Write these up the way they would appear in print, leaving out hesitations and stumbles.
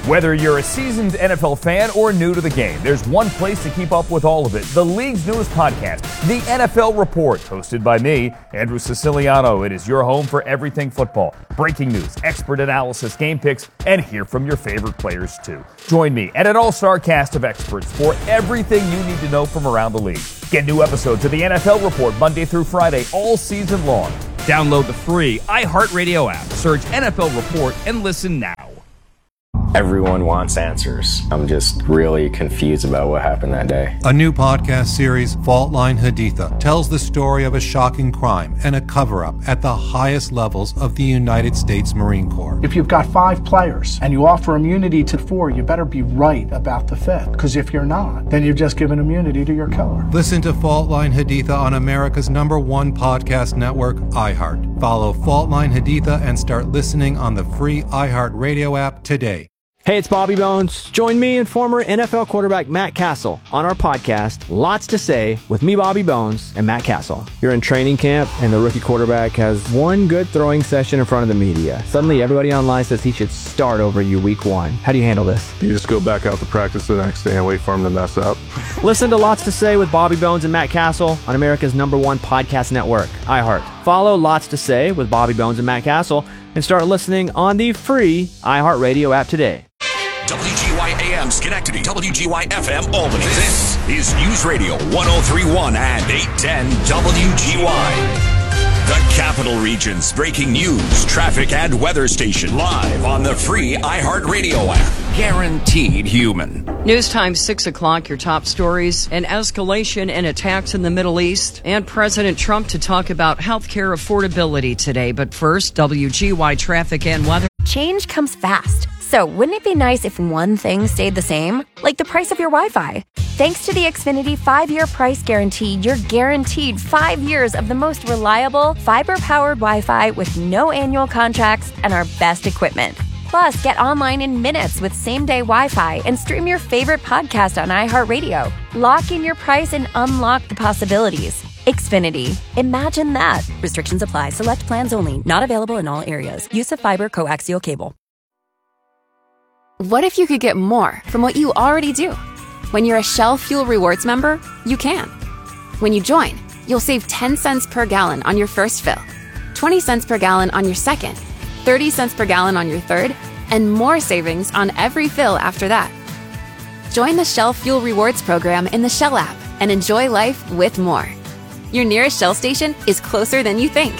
Whether you're a seasoned NFL fan or new to the game, there's one place to keep up with all of it. The league's newest podcast, The NFL Report, hosted by me, Andrew Siciliano. It is your home for everything football. Breaking news, expert analysis, game picks, and hear from your favorite players too. Join me and an all-star cast of experts for everything you need to know from around the league. Get new episodes of The NFL Report Monday through Friday all season long. Download the free iHeartRadio app, search NFL Report, and listen now. Everyone wants answers. I'm just really confused about what happened that day. A new podcast series, Fault Line Haditha, tells the story of a shocking crime and a cover-up at the highest levels of the United States Marine Corps. If you've got 5 players and you offer immunity to 4, you better be right about the 5th. Because if you're not, then you've just given immunity to your killer. Listen to Fault Line Haditha on America's #1 podcast network, iHeart. Follow Fault Line Haditha and start listening on the free iHeartRadio app today. Hey, it's Bobby Bones. Join me and former NFL quarterback Matt Castle on our podcast, Lots to Say, with me, Bobby Bones, and Matt Castle. You're in training camp, and the rookie quarterback has one good throwing session in front of the media. Suddenly, everybody online says he should start over you week 1. How do you handle this? You just go back out to practice the next day and wait for him to mess up. Listen to Lots to Say with Bobby Bones and Matt Castle on America's #1 podcast network, iHeart. Follow Lots to Say with Bobby Bones and Matt Castle and start listening on the free iHeartRadio app today. WGY-AM Schenectady, WGY-FM Albany. This is News Radio 103.1 and 810 WGY. The Capital Region's breaking news, traffic, and weather station live on the free iHeartRadio app. Guaranteed human. News time 6 o'clock, your top stories. An escalation in attacks in the Middle East and President Trump to talk about healthcare affordability today. But first, WGY traffic and weather. Change comes fast. So wouldn't it be nice if one thing stayed the same? Like the price of your Wi-Fi. Thanks to the Xfinity 5-year price guarantee, you're guaranteed 5 years of the most reliable, fiber-powered Wi-Fi with no annual contracts and our best equipment. Plus, get online in minutes with same-day Wi-Fi and stream your favorite podcast on iHeartRadio. Lock in your price and unlock the possibilities. Xfinity. Imagine that. Restrictions apply. Select plans only. Not available in all areas. Use of fiber coaxial cable. What if you could get more from what you already do? When you're a Shell Fuel Rewards member, you can. When you join, you'll save 10 cents per gallon on your first fill, 20 cents per gallon on your second, 30 cents per gallon on your third, and more savings on every fill after that. Join the Shell Fuel Rewards program in the Shell app and enjoy life with more. Your nearest Shell station is closer than you think.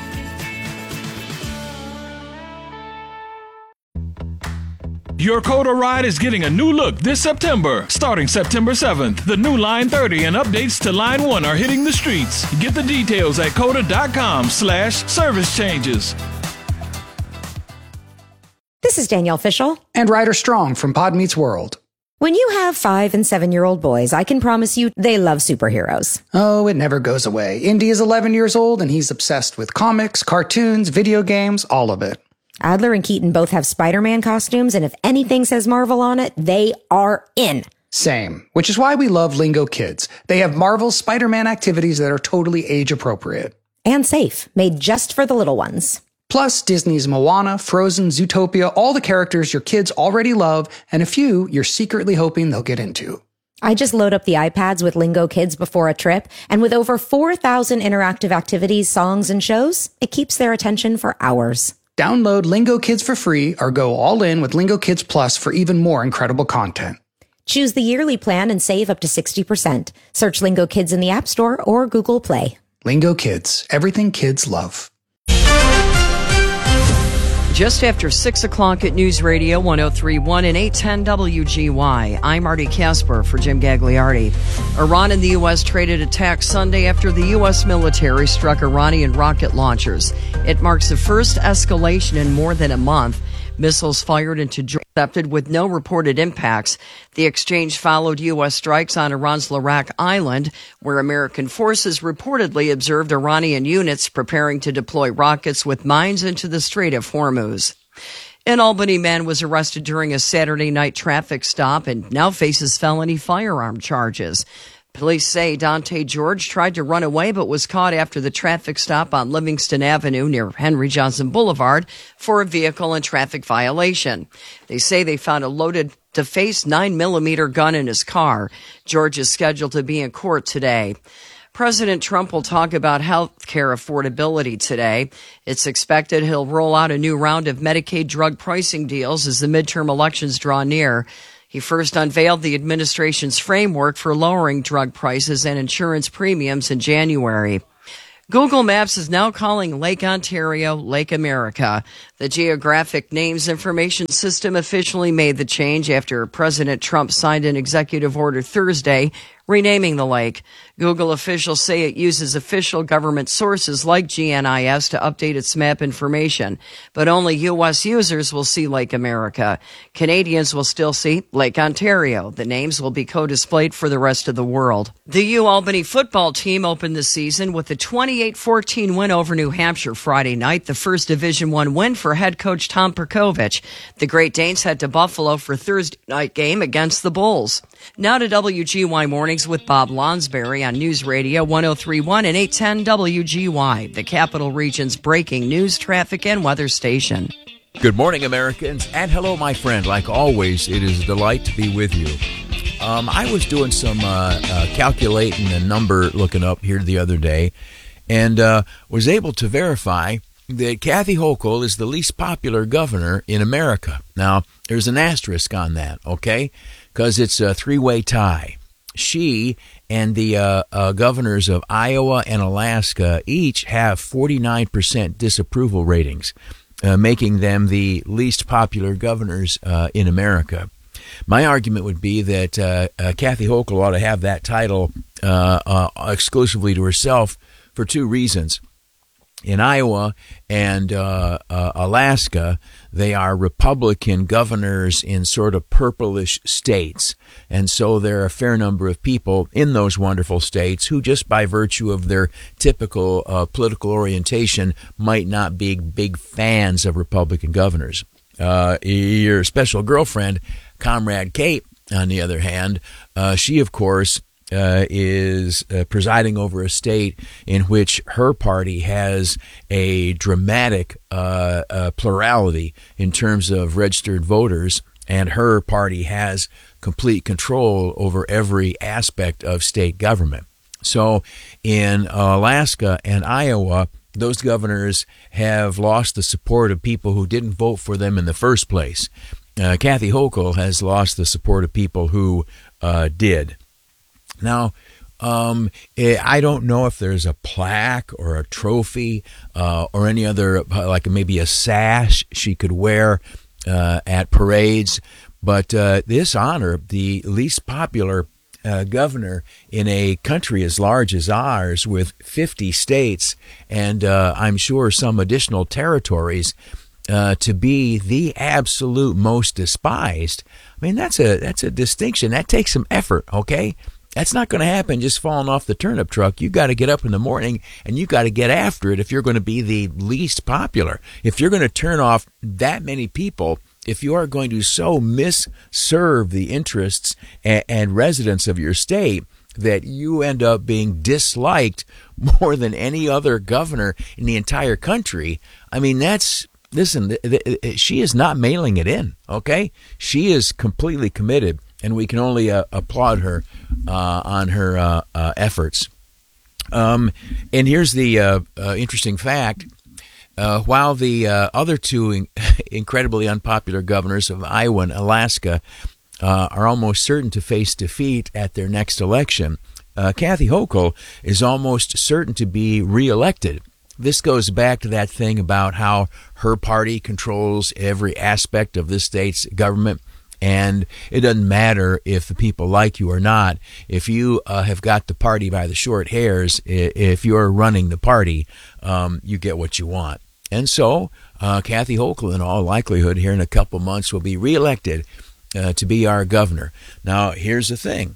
Your Coda ride is getting a new look this September. Starting September 7th, the new Line 30 and updates to Line 1 are hitting the streets. Get the details at coda.com/service changes. This is Danielle Fishel. And Ryder Strong from Pod Meets World. When you have 5- and 7-year-old boys, I can promise you they love superheroes. Oh, it never goes away. Indy is 11 years old and he's obsessed with comics, cartoons, video games, all of it. Adler and Keaton both have Spider-Man costumes, and if anything says Marvel on it, they are in. Same, which is why we love Lingo Kids. They have Marvel's Spider-Man activities that are totally age-appropriate. And safe, made just for the little ones. Plus, Disney's Moana, Frozen, Zootopia, all the characters your kids already love, and a few you're secretly hoping they'll get into. I just load up the iPads with Lingo Kids before a trip, and with over 4,000 interactive activities, songs, and shows, it keeps their attention for hours. Download Lingo Kids for free or go all in with Lingo Kids Plus for even more incredible content. Choose the yearly plan and save up to 60%. Search Lingo Kids in the App Store or Google Play. Lingo Kids, everything kids love. Just after 6 o'clock at News Radio 103.1 and 810 WGY. I'm Marty Casper for Jim Gagliardi. Iran and the U.S. traded attacks Sunday after the U.S. military struck Iranian rocket launchers. It marks the first escalation in more than a month. Missiles fired into Jordan with no reported impacts. The exchange followed U.S. strikes on Iran's Larak Island, where American forces reportedly observed Iranian units preparing to deploy rockets with mines into the Strait of Hormuz. An Albany man was arrested during a Saturday night traffic stop and now faces felony firearm charges. Police say Dante George tried to run away but was caught after the traffic stop on Livingston Avenue near Henry Johnson Boulevard for a vehicle and traffic violation. They say they found a loaded defaced 9mm gun in his car. George is scheduled to be in court today. President Trump will talk about health care affordability today. It's expected he'll roll out a new round of Medicaid drug pricing deals as the midterm elections draw near. He first unveiled the administration's framework for lowering drug prices and insurance premiums in January. Google Maps is now calling Lake Ontario Lake America. The Geographic Names Information System officially made the change after President Trump signed an executive order Thursday renaming the lake. Google officials say it uses official government sources like GNIS to update its map information, but only U.S. users will see Lake America. Canadians will still see Lake Ontario. The names will be co-displayed for the rest of the world. The UAlbany football team opened the season with a 28-14 win over New Hampshire Friday night, the first Division I win for head coach Tom Perkovich. The Great Danes head to Buffalo for Thursday night game against the Bulls. Now to WGY Mornings with Bob Lonsberry on News Radio 103.1 and 810 WGY, the Capital Region's breaking news, traffic, and weather station. Good morning, Americans, and hello, my friend. Like always, it is a delight to be with you. I was doing some calculating a number looking up here the other day, and was able to verify that Kathy Hochul is the least popular governor in America. Now, there's an asterisk on that, okay? Because it's a three-way tie. She and the governors of Iowa and Alaska each have 49% disapproval ratings, making them the least popular governors in America. My argument would be that Kathy Hochul ought to have that title exclusively to herself for two reasons. In Iowa and Alaska, they are Republican governors in sort of purplish states. And so there are a fair number of people in those wonderful states who, just by virtue of their typical political orientation, might not be big fans of Republican governors. Your special girlfriend, Comrade Kate, on the other hand, she, of course, is presiding over a state in which her party has a dramatic plurality in terms of registered voters, and her party has complete control over every aspect of state government. So in Alaska and Iowa, those governors have lost the support of people who didn't vote for them in the first place. Kathy Hochul has lost the support of people who did. Now, I don't know if there's a plaque or a trophy or any other, like maybe a sash she could wear at parades, but this honor, the least popular governor in a country as large as ours with 50 states and I'm sure some additional territories, to be the absolute most despised. I mean, that's a distinction. That takes some effort, okay? That's not going to happen just falling off the turnip truck. You got to get up in the morning and you got to get after it if you're going to be the least popular. If you're going to turn off that many people, if you are going to so misserve the interests and residents of your state that you end up being disliked more than any other governor in the entire country, I mean, listen, she is not mailing it in, okay? She is completely committed. And we can only applaud her on her efforts. And here's the interesting fact. While the other two incredibly unpopular governors of Iowa and Alaska are almost certain to face defeat at their next election, Kathy Hochul is almost certain to be reelected. This goes back to that thing about how her party controls every aspect of this state's government. And it doesn't matter if the people like you or not. If you have got the party by the short hairs, if you're running the party, you get what you want. And so Kathy Hochul, in all likelihood, here in a couple months, will be reelected to be our governor. Now, here's the thing.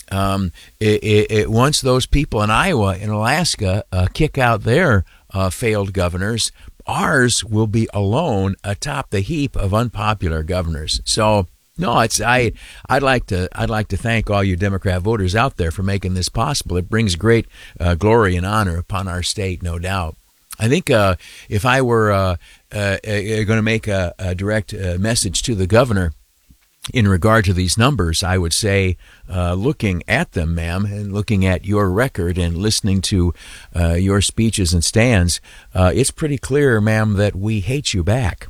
Once those people in Iowa and Alaska kick out their failed governors, ours will be alone atop the heap of unpopular governors. So No, I'd like to thank all you Democrat voters out there for making this possible. It brings great glory and honor upon our state, no doubt. I think if I were going to make a direct message to the governor in regard to these numbers, I would say, looking at them, ma'am, and looking at your record and listening to your speeches and stands, it's pretty clear, ma'am, that we hate you back.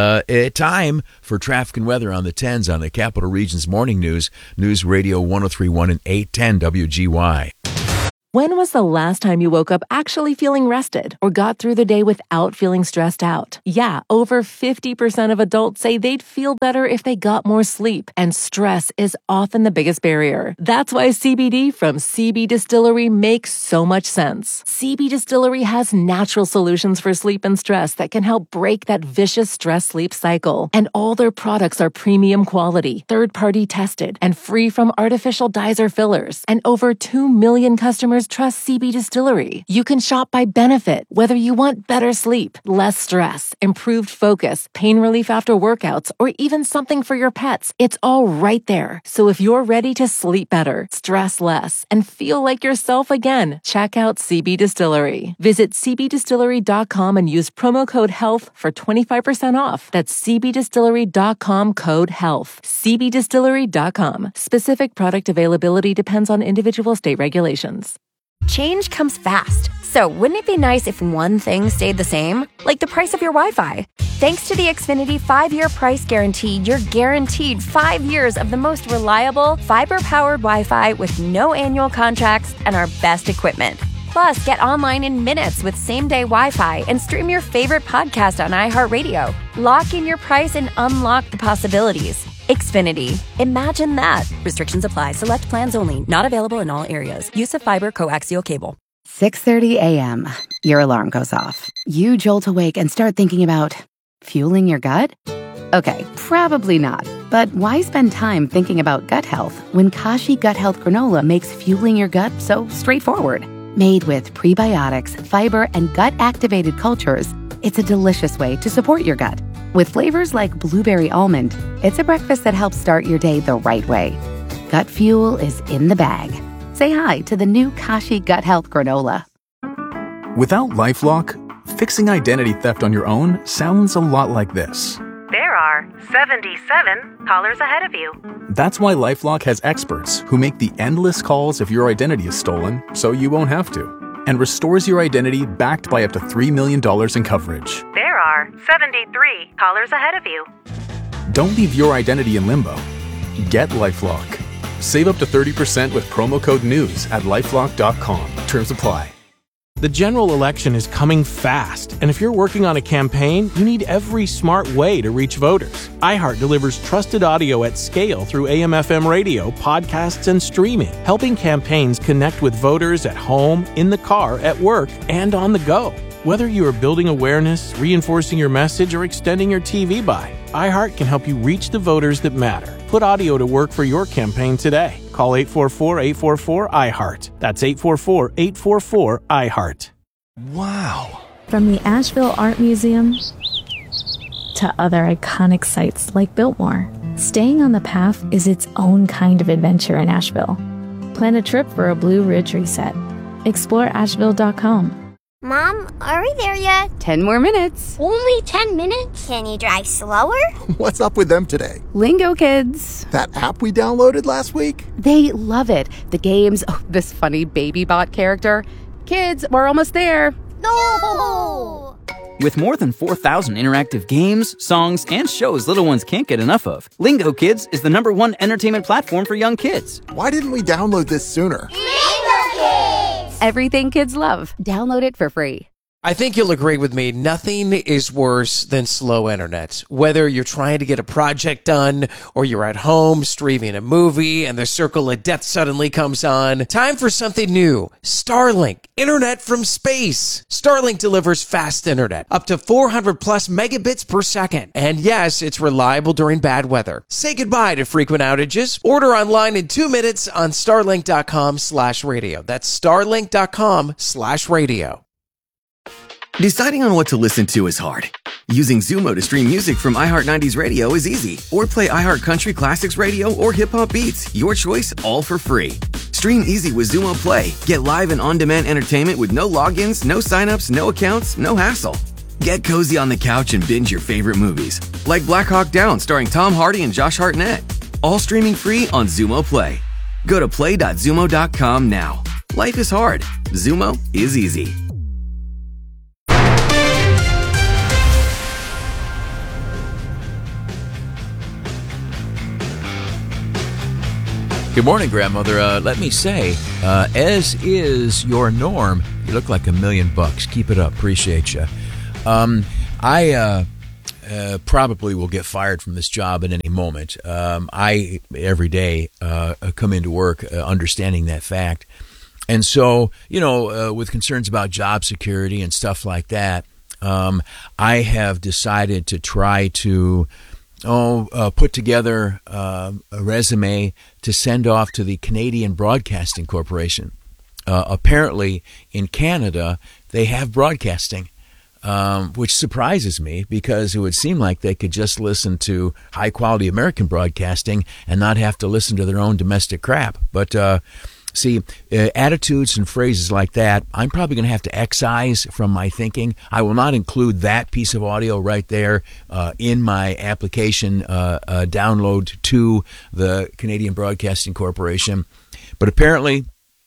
Time for traffic and weather on the 10s on the Capital Region's Morning News, News Radio 103.1 and 810 WGY. When was the last time you woke up actually feeling rested or got through the day without feeling stressed out? Yeah, over 50% of adults say they'd feel better if they got more sleep, and stress is often the biggest barrier. That's why CBD from CB Distillery makes so much sense. CB Distillery has natural solutions for sleep and stress that can help break that vicious stress-sleep cycle. And all their products are premium quality, third-party tested, and free from artificial dyes or fillers. And over 2 million customers trust CB Distillery. You can shop by benefit, whether you want better sleep, less stress, improved focus, pain relief after workouts, or even something for your pets. It's all right there. So if you're ready to sleep better, stress less, and feel like yourself again, check out CB Distillery. Visit cbdistillery.com and use promo code HEALTH for 25% off. That's cbdistillery.com, code HEALTH. cbdistillery.com. Specific product availability depends on individual state regulations. Change comes fast, so wouldn't it be nice if one thing stayed the same? Like the price of your Wi-Fi. Thanks to the Xfinity 5-year price guarantee, you're guaranteed 5 years of the most reliable, fiber-powered Wi-Fi with no annual contracts and our best equipment. Plus, get online in minutes with same-day Wi-Fi and stream your favorite podcast on iHeartRadio. Lock in your price and unlock the possibilities. Xfinity. Imagine that. Restrictions apply. Select plans only. Not available in all areas. Use of fiber coaxial cable. 6:30 a.m. Your alarm goes off. You jolt awake and start thinking about fueling your gut? Okay, probably not. But why spend time thinking about gut health when Kashi Gut Health Granola makes fueling your gut so straightforward? Made with prebiotics, fiber, and gut-activated cultures, it's a delicious way to support your gut. With flavors like blueberry almond, it's a breakfast that helps start your day the right way. Gut fuel is in the bag. Say hi to the new Kashi Gut Health Granola. Without LifeLock, fixing identity theft on your own sounds a lot like this. There are 77 callers ahead of you. That's why LifeLock has experts who make the endless calls if your identity is stolen, so you won't have to, and restores your identity backed by up to $3 million in coverage. There are 73 callers ahead of you. Don't leave your identity in limbo. Get LifeLock. Save up to 30% with promo code NEWS at LifeLock.com. Terms apply. The general election is coming fast, and if you're working on a campaign, you need every smart way to reach voters. iHeart delivers trusted audio at scale through AM/FM radio, podcasts, and streaming, helping campaigns connect with voters at home, in the car, at work, and on the go. Whether you are building awareness, reinforcing your message, or extending your TV buy, iHeart can help you reach the voters that matter. Put audio to work for your campaign today. Call 844-844-iHeart. That's 844-844-iHeart. Wow. From the Asheville Art Museum to other iconic sites like Biltmore, staying on the path is its own kind of adventure in Asheville. Plan a trip for a Blue Ridge reset. Explore Asheville.com. Mom, are we there yet? 10 more minutes. Only 10 minutes? Can you drive slower? What's up with them today? Lingo Kids. That app we downloaded last week? They love it. The games, this funny baby bot character. Kids, we're almost there. No! With more than 4,000 interactive games, songs, and shows little ones can't get enough of, Lingo Kids is the #1 entertainment platform for young kids. Why didn't we download this sooner? Lingo Kids! Everything kids love. Download it for free. I think you'll agree with me. Nothing is worse than slow internet. Whether you're trying to get a project done or you're at home streaming a movie and the circle of death suddenly comes on. Time for something new. Starlink. Internet from space. Starlink delivers fast internet. Up to 400 plus megabits per second. And yes, it's reliable during bad weather. Say goodbye to frequent outages. Order online in 2 minutes on starlink.com/radio. That's starlink.com/radio. Deciding on what to listen to is hard. Using Zumo to stream music from iHeart 90s Radio is easy. Or play iHeart Country Classics Radio or Hip Hop Beats. Your choice, all for free. Stream easy with Zumo Play. Get live and on-demand entertainment with no logins, no signups, no accounts, no hassle. Get cozy on the couch and binge your favorite movies. Like Black Hawk Down starring Tom Hardy and Josh Hartnett. All streaming free on Zumo Play. Go to play.zumo.com now. Life is hard. Zumo is easy. Good morning, Grandmother. Let me say, as is your norm, you look like $1 million. Keep it up. Appreciate you. I probably will get fired from this job at any moment. I, every day, come into work understanding that fact. And so, with concerns about job security and stuff like that, I have decided to try to put together a resume to send off to the Canadian Broadcasting Corporation. Apparently, in Canada, they have broadcasting, which surprises me because it would seem like they could just listen to high-quality American broadcasting and not have to listen to their own domestic crap. But see, attitudes and phrases like that, I'm probably going to have to excise from my thinking. I will not include that piece of audio right there in my application download to the Canadian Broadcasting Corporation. But apparently,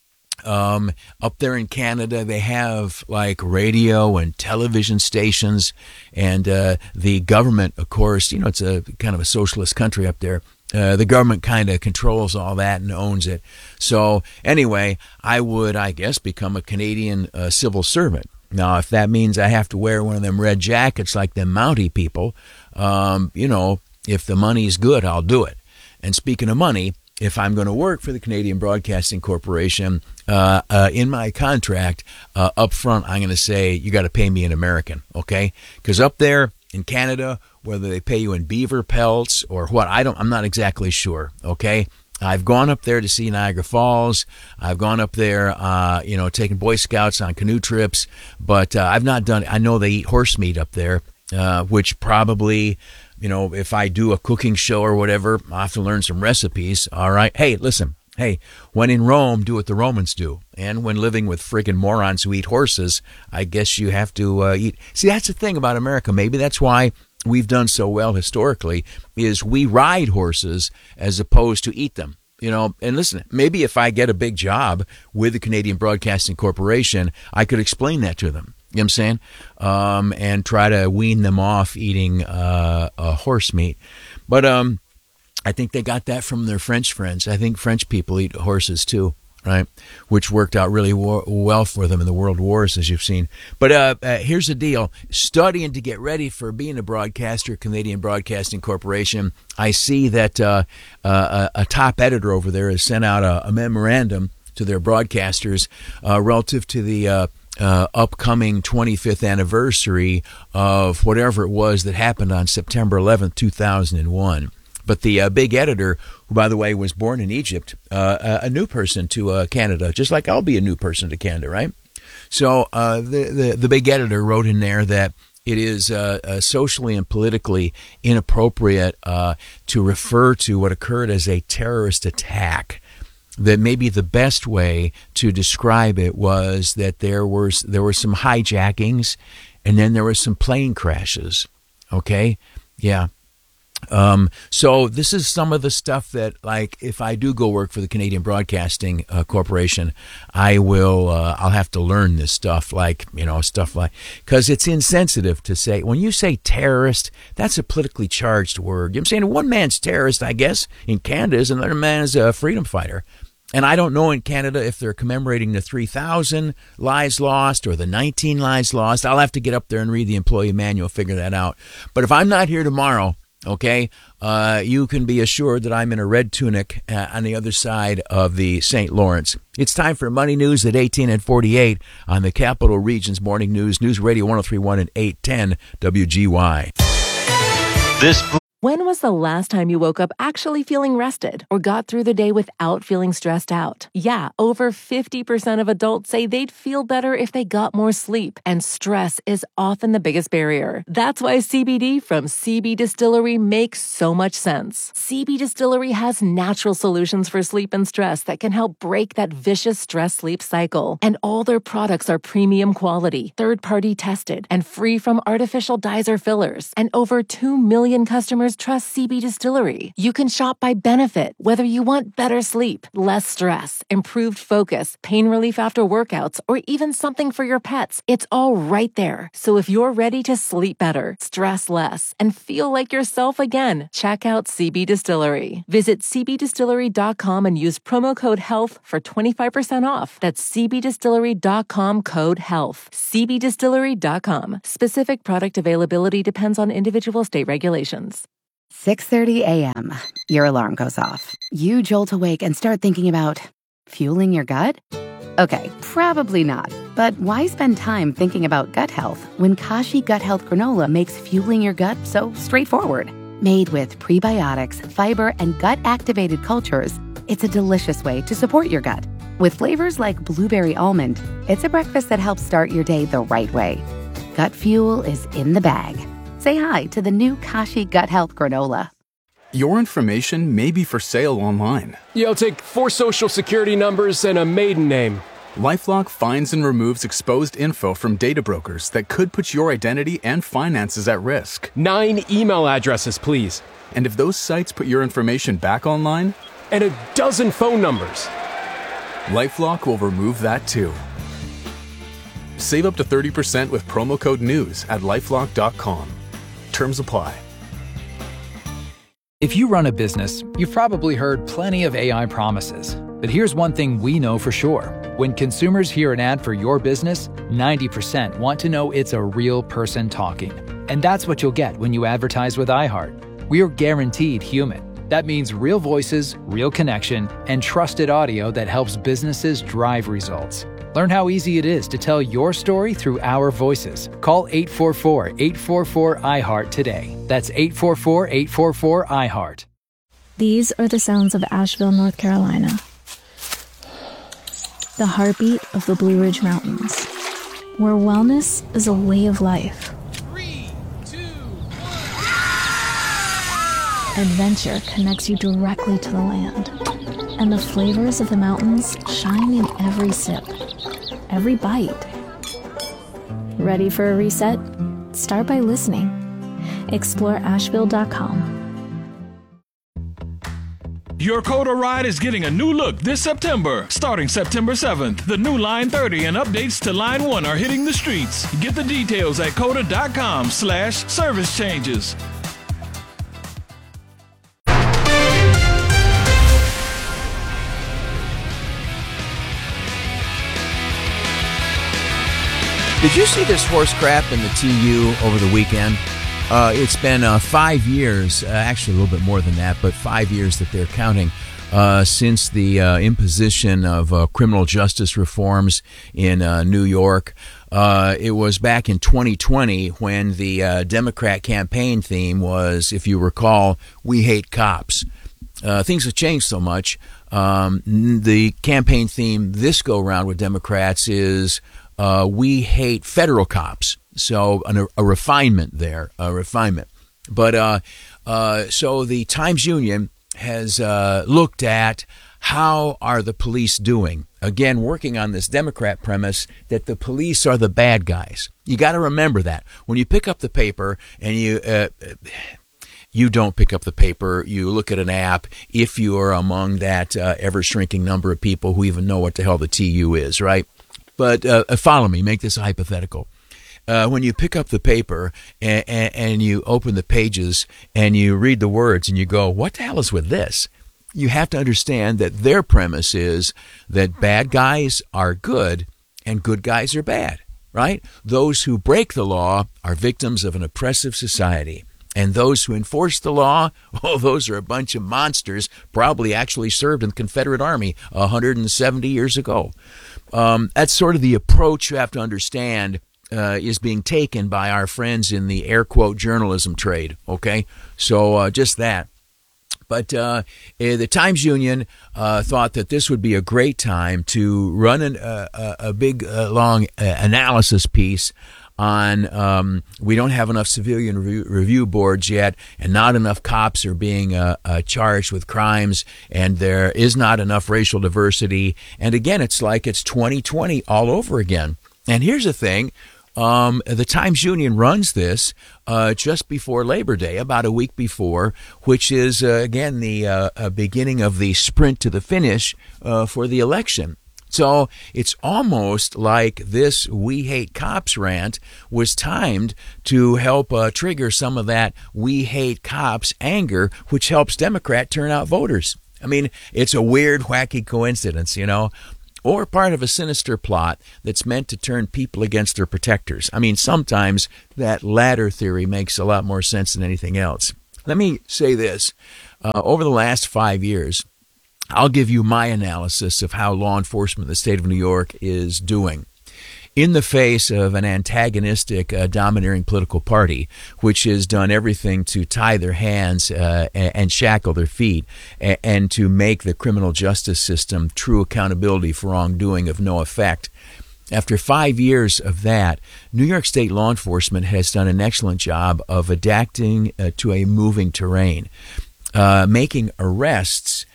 up there in Canada, they have like radio and television stations, and the government, of course, it's a kind of a socialist country up there. The government kind of controls all that and owns it. So anyway, I would, I guess, become a Canadian civil servant. Now, if that means I have to wear one of them red jackets like them Mountie people, if the money's good, I'll do it. And speaking of money, if I'm going to work for the Canadian Broadcasting Corporation, in my contract, up front, I'm going to say, you got to pay me in American, okay? Because up there in Canada, whether they pay you in beaver pelts or what, I'm not exactly sure, okay? I've gone up there to see Niagara Falls. I've gone up there, taking Boy Scouts on canoe trips, but I've not done, I know they eat horse meat up there, which probably, if I do a cooking show or whatever, I'll have to learn some recipes, all right? Hey, listen, when in Rome, do what the Romans do. And when living with friggin' morons who eat horses, I guess you have to eat. See, that's the thing about America. Maybe that's why we've done so well historically, is we ride horses as opposed to eat them. And listen, maybe if I get a big job with the Canadian Broadcasting Corporation, I could explain that to them. You know what I'm saying? And try to wean them off eating horse meat. But I think they got that from their French friends. I think French people eat horses too, right? Which worked out really well for them in the World Wars, as you've seen. But here's the deal. Studying to get ready for being a broadcaster, Canadian Broadcasting Corporation, I see that a top editor over there has sent out a memorandum to their broadcasters relative to the upcoming 25th anniversary of whatever it was that happened on September 11th, 2001. But the big editor, who, by the way, was born in Egypt, a new person to Canada, just like I'll be a new person to Canada, right? So the big editor wrote in there that it is socially and politically inappropriate to refer to what occurred as a terrorist attack. That maybe the best way to describe it was that there were some hijackings, and then there were some plane crashes. Okay, yeah. So this is some of the stuff that, like, if I do go work for the Canadian Broadcasting Corporation, I'll have to learn this stuff, because it's insensitive to say, when you say terrorist, that's a politically charged word. You know what I'm saying? One man's terrorist, I guess, in Canada is another man's a freedom fighter. And I don't know in Canada if they're commemorating the 3,000 lives lost or the 19 lives lost. I'll have to get up there and read the employee manual, figure that out. But if I'm not here tomorrow, okay, you can be assured that I'm in a red tunic on the other side of the St. Lawrence. It's time for Money News at 18 and 48 on the Capital Region's Morning News, News Radio 103.1 and 810 WGY. When was the last time you woke up actually feeling rested or got through the day without feeling stressed out? Yeah, over 50% of adults say they'd feel better if they got more sleep, and stress is often the biggest barrier. That's why CBD from CB Distillery makes so much sense. CB Distillery has natural solutions for sleep and stress that can help break that vicious stress-sleep cycle. And all their products are premium quality, third-party tested, and free from artificial dyes or fillers. And over 2 million customers trust CB Distillery. You can shop by benefit, whether you want better sleep, less stress, improved focus, pain relief after workouts, or even something for your pets. It's all right there. So if you're ready to sleep better, stress less, and feel like yourself again, check out CB Distillery. Visit cbdistillery.com and use promo code HEALTH for 25% off. That's cbdistillery.com, code HEALTH. cbdistillery.com. Specific product availability depends on individual state regulations. 6:30 a.m. Your alarm goes off. You jolt awake and start thinking about fueling your gut? Okay, probably not. But why spend time thinking about gut health when Kashi Gut Health Granola makes fueling your gut so straightforward? Made with prebiotics, fiber, and gut-activated cultures, it's a delicious way to support your gut. With flavors like blueberry almond, it's a breakfast that helps start your day the right way. Gut fuel is in the bag. Say hi to the new Kashi Gut Health Granola. Your information may be for sale online. Yeah, I'll take 4 social security numbers and a maiden name. LifeLock finds and removes exposed info from data brokers that could put your identity and finances at risk. 9 email addresses, please. And if those sites put your information back online? And a dozen phone numbers. LifeLock will remove that too. Save up to 30% with promo code NEWS at LifeLock.com. Terms apply. If you run a business, you've probably heard plenty of AI promises. But here's one thing we know for sure. When consumers hear an ad for your business, 90% want to know it's a real person talking. And that's what you'll get when you advertise with iHeart. We're guaranteed human. That means real voices, real connection, and trusted audio that helps businesses drive results. Learn how easy it is to tell your story through our voices. Call 844-844-iHeart today. That's 844-844-iHeart. These are the sounds of Asheville, North Carolina. The heartbeat of the Blue Ridge Mountains, where wellness is a way of life. 3, 2, 1. Adventure connects you directly to the land, and the flavors of the mountains shine in every sip, every bite. Ready for a reset? Start by listening. Explore Asheville.com. Your Coda ride is getting a new look this September. Starting September 7th, the new Line 30 and updates to Line 1 are hitting the streets. Get the details at coda.com/service changes. Did you see this horse crap in the TU over the weekend? It's been 5 years, actually a little bit more than that, but 5 years that they're counting since the imposition of criminal justice reforms in New York. It was back in 2020 when the Democrat campaign theme was, if you recall, "We hate cops." Things have changed so much. The campaign theme this go-round with Democrats is "We hate federal cops." So a refinement there, a refinement. But so the Times Union has looked at how are the police doing. Again, working on this Democrat premise that the police are the bad guys. You got to remember that. When you pick up the paper and you don't pick up the paper, you look at an app, if you are among that ever-shrinking number of people who even know what the hell the TU is, right? But follow me, make this a hypothetical. When you pick up the paper and you open the pages and you read the words and you go, what the hell is with this? You have to understand that their premise is that bad guys are good and good guys are bad, right? Those who break the law are victims of an oppressive society. And those who enforce the law, oh, those are a bunch of monsters, probably actually served in the Confederate Army 170 years ago. That's sort of the approach you have to understand is being taken by our friends in the air quote journalism trade. Okay, so just that. But the Times Union thought that this would be a great time to run a big, long analysis piece on we don't have enough civilian review boards yet, and not enough cops are being charged with crimes, and there is not enough racial diversity. And again, it's like it's 2020 all over again. And here's the thing. The Times Union runs this just before Labor Day, about a week before, which is, again, the beginning of the sprint to the finish for the election. So it's almost like this "we hate cops" rant was timed to help trigger some of that "we hate cops" anger, which helps Democrat turnout voters. I mean, it's a weird, wacky coincidence, you know, or part of a sinister plot that's meant to turn people against their protectors. I mean, sometimes that latter theory makes a lot more sense than anything else. Let me say this. Over the last 5 years, I'll give you my analysis of how law enforcement in the state of New York is doing in the face of an antagonistic, domineering political party, which has done everything to tie their hands and shackle their feet, and to make the criminal justice system true accountability for wrongdoing of no effect. After 5 years of that, New York State law enforcement has done an excellent job of adapting to a moving terrain, making arrests.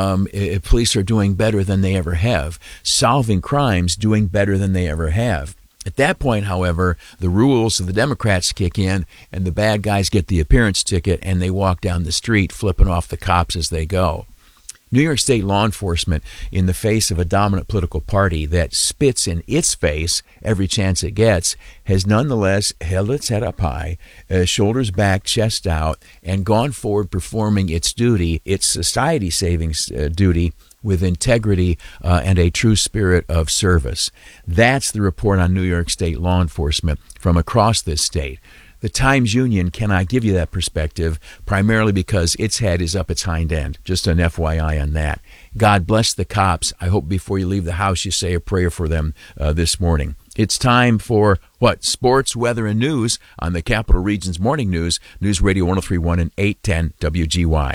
Police are doing better than they ever have, solving crimes doing better than they ever have. At that point, however, the rules of the Democrats kick in, and the bad guys get the appearance ticket, and they walk down the street flipping off the cops as they go. New York State law enforcement, in the face of a dominant political party that spits in its face every chance it gets, has nonetheless held its head up high, shoulders back, chest out, and gone forward performing its duty, its society-saving duty, with integrity and a true spirit of service. That's the report on New York State law enforcement from across this state. The Times Union cannot give you that perspective, primarily because its head is up its hind end. Just an FYI on that. God bless the cops. I hope before you leave the house you say a prayer for them this morning. It's time for, sports, weather, and news on the Capital Region's Morning News, News Radio 103.1 and 810 WGY.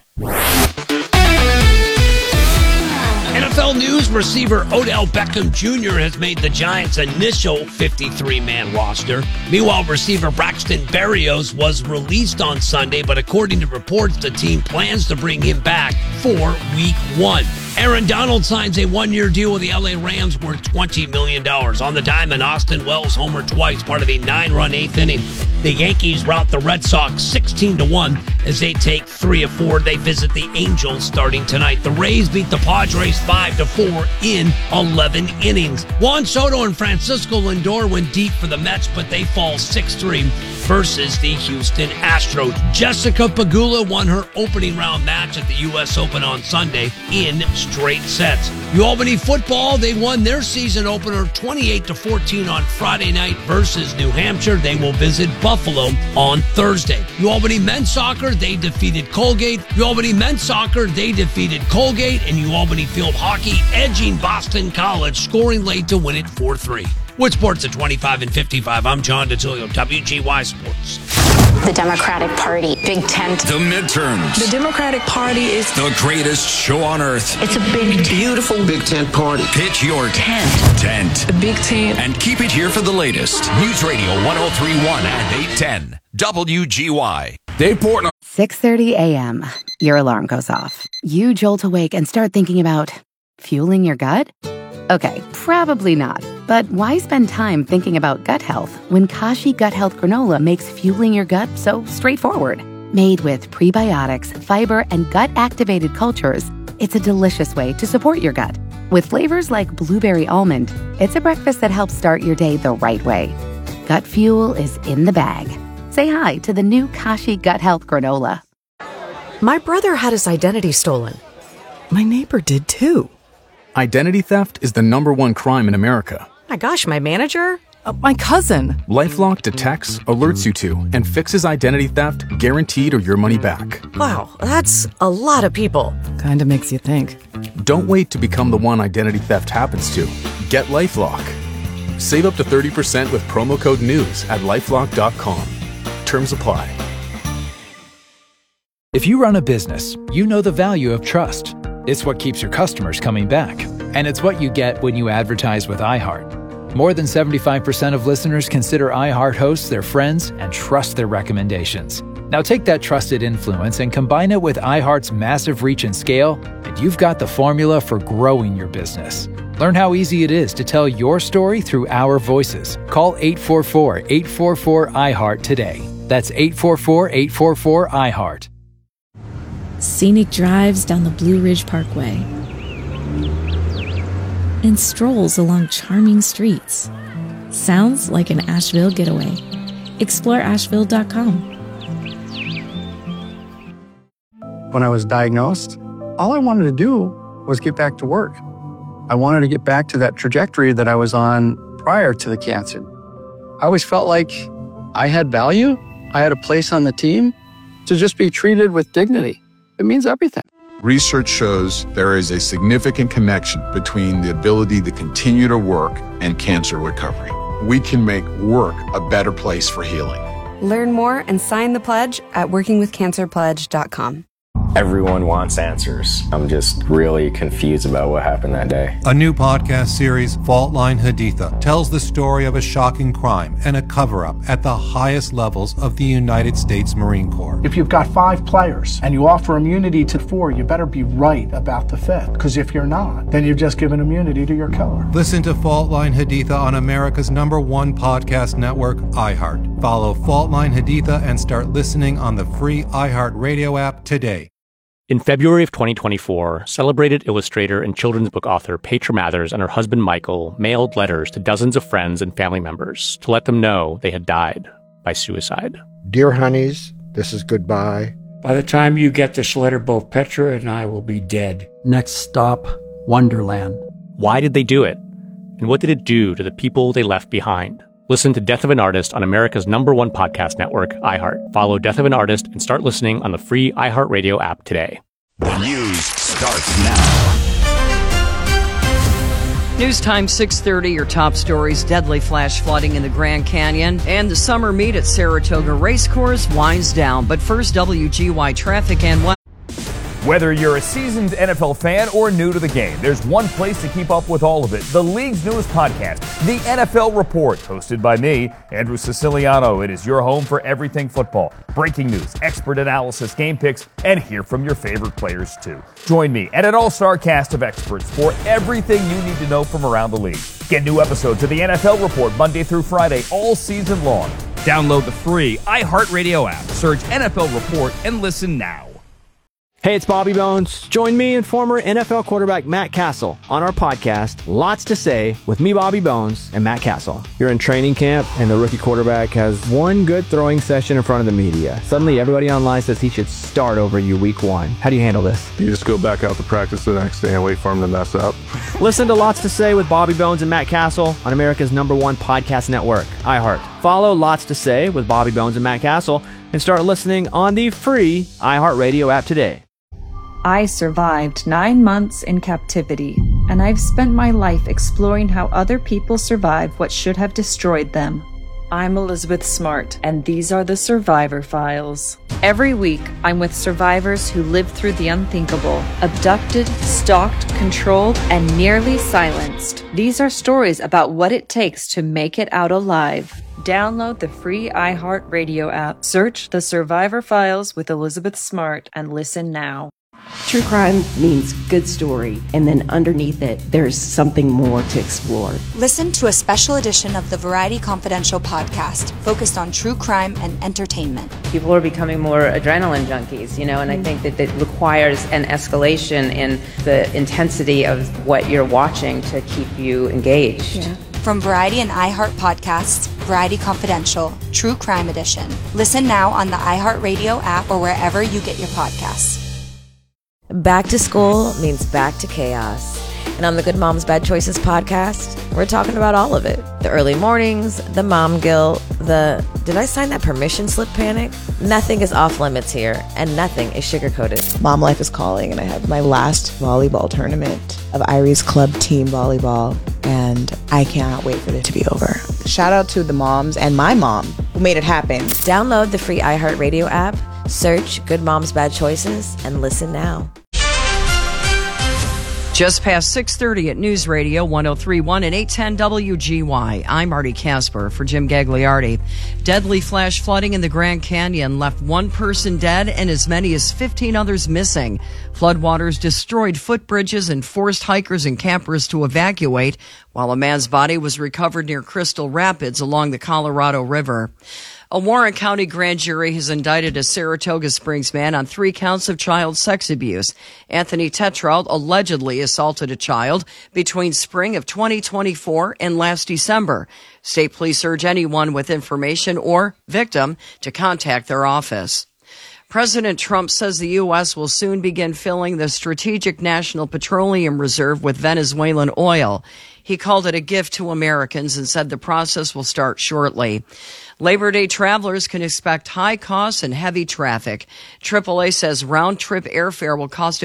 NFL news, receiver Odell Beckham Jr. has made the Giants' initial 53-man roster. Meanwhile, receiver Braxton Berrios was released on Sunday, but according to reports, the team plans to bring him back for Week 1. Aaron Donald signs a one-year deal with the LA Rams worth $20 million. On the diamond, Austin Wells homered twice, part of a 9-run eighth inning. The Yankees rout the Red Sox 16-1 as they take 3 of 4. They visit the Angels starting tonight. The Rays beat the Padres 5-4 in 11 innings. Juan Soto and Francisco Lindor went deep for the Mets, but they fall 6-3 versus the Houston Astros. Jessica Pegula won her opening round match at the U.S. Open on Sunday in straight sets. Albany football, they won their season opener 28-14 on Friday night versus New Hampshire. They will visit Buffalo on Thursday. Albany men's soccer, they defeated Colgate. Albany men's soccer, they defeated Colgate. And Albany field hockey edging Boston College, scoring late to win it 4-3. With sports at 25 and 55, I'm John DeTilio, WGY Sports. The Democratic Party, Big Tent. The midterms. The Democratic Party is the greatest show on earth. It's a big, beautiful Big Tent party. Pitch your tent. The Big Tent. And keep it here for the latest. News Radio 103.1 and 810 WGY. Dave Portnoy. 6:30 a.m. Your alarm goes off. You jolt awake and start thinking about fueling your gut? Okay, probably not. But why spend time thinking about gut health when Kashi Gut Health Granola makes fueling your gut so straightforward? Made with prebiotics, fiber, and gut-activated cultures, it's a delicious way to support your gut. With flavors like blueberry almond, it's a breakfast that helps start your day the right way. Gut fuel is in the bag. Say hi to the new Kashi Gut Health Granola. My brother had his identity stolen. My neighbor did too. Identity theft is the #1 crime in America. My gosh, my manager? My cousin. LifeLock detects, alerts you to, and fixes identity theft guaranteed or your money back. Wow, that's a lot of people. Kinda makes you think. Don't wait to become the one identity theft happens to. Get LifeLock. Save up to 30% with promo code NEWS at LifeLock.com. Terms apply. If you run a business, you know the value of trust. It's what keeps your customers coming back. And it's what you get when you advertise with iHeart. More than 75% of listeners consider iHeart hosts their friends and trust their recommendations. Now take that trusted influence and combine it with iHeart's massive reach and scale, and you've got the formula for growing your business. Learn how easy it is to tell your story through our voices. Call 844-844-iHeart today. That's 844-844-iHeart. Scenic drives down the Blue Ridge Parkway and strolls along charming streets. Sounds like an Asheville getaway. Explore Asheville.com. When I was diagnosed, all I wanted to do was get back to work. I wanted to get back to that trajectory that I was on prior to the cancer. I always felt like I had value. I had a place on the team. To just be treated with dignity, it means everything. Research shows there is a significant connection between the ability to continue to work and cancer recovery. We can make work a better place for healing. Learn more and sign the pledge at workingwithcancerpledge.com. Everyone wants answers. I'm just really confused about what happened that day. A new podcast series, Fault Line Haditha, tells the story of a shocking crime and a cover-up at the highest levels of the United States Marine Corps. If you've got 5 players and you offer immunity to 4, you better be right about the 5th. Because if you're not, then you've just given immunity to your killer. Listen to Fault Line Haditha on America's #1 podcast network, iHeart. Follow Fault Line Haditha and start listening on the free iHeart Radio app today. In February of 2024, celebrated illustrator and children's book author Petra Mathers and her husband Michael mailed letters to dozens of friends and family members to let them know they had died by suicide. Dear honeys, this is goodbye. By the time you get this letter, both Petra and I will be dead. Next stop, Wonderland. Why did they do it? And what did it do to the people they left behind? Listen to Death of an Artist on America's #1 podcast network, iHeart. Follow Death of an Artist and start listening on the free iHeartRadio app today. The news starts now. News time 6:30, your top stories: deadly flash flooding in the Grand Canyon, and the summer meet at Saratoga Racecourse winds down. But first, WGY traffic and what? Whether you're a seasoned NFL fan or new to the game, there's one place to keep up with all of it: the league's newest podcast, The NFL Report, hosted by me, Andrew Siciliano. It is your home for everything football: breaking news, expert analysis, game picks, and hear from your favorite players too. Join me and an all-star cast of experts for everything you need to know from around the league. Get new episodes of The NFL Report Monday through Friday all season long. Download the free iHeartRadio app, search NFL Report, and listen now. Hey, it's Bobby Bones. Join me and former NFL quarterback Matt Castle on our podcast, Lots to Say, with me, Bobby Bones, and Matt Castle. You're in training camp, and the rookie quarterback has one good throwing session in front of the media. Suddenly, everybody online says he should start over you week 1. How do you handle this? You just go back out to practice the next day and wait for him to mess up. Listen to Lots to Say with Bobby Bones and Matt Castle on America's #1 podcast network, iHeart. Follow Lots to Say with Bobby Bones and Matt Castle and start listening on the free iHeartRadio app today. I survived 9 months in captivity, and I've spent my life exploring how other people survive what should have destroyed them. I'm Elizabeth Smart, and these are the Survivor Files. Every week, I'm with survivors who lived through the unthinkable: abducted, stalked, controlled, and nearly silenced. These are stories about what it takes to make it out alive. Download the free iHeartRadio app, search The Survivor Files with Elizabeth Smart, and listen now. True crime means good story, and then underneath it, there's something more to explore. Listen to a special edition of the Variety Confidential podcast focused on true crime and entertainment. People are becoming more adrenaline junkies, and I think that it requires an escalation in the intensity of what you're watching to keep you engaged. Yeah. From Variety and iHeart podcasts, Variety Confidential, True Crime Edition. Listen now on the iHeartRadio app or wherever you get your podcasts. Back to school means back to chaos. And on the Good Moms Bad Choices podcast, we're talking about all of it. The early mornings, the mom guilt, the did I sign that permission slip panic? Nothing is off limits here, and nothing is sugar-coated. Mom life is calling, and I have my last volleyball tournament of Irie's Club team volleyball, and I cannot wait for it to be over. Shout out to the moms and my mom who made it happen. Download the free iHeartRadio app, search Good Moms Bad Choices, and listen now. Just past 6:30 at News Radio 103.1 and 810 WGY. I'm Marty Casper for Jim Gagliardi. Deadly flash flooding in the Grand Canyon left one person dead and as many as 15 others missing. Floodwaters destroyed footbridges and forced hikers and campers to evacuate, while a man's body was recovered near Crystal Rapids along the Colorado River. A Warren County grand jury has indicted a Saratoga Springs man on 3 counts of child sex abuse. Anthony Tetrault allegedly assaulted a child between spring of 2024 and last December. State police urge anyone with information or victim to contact their office. President Trump says the U.S. will soon begin filling the Strategic National Petroleum Reserve with Venezuelan oil. He called it a gift to Americans and said the process will start shortly. Labor Day travelers can expect high costs and heavy traffic. AAA says round-trip airfare will cost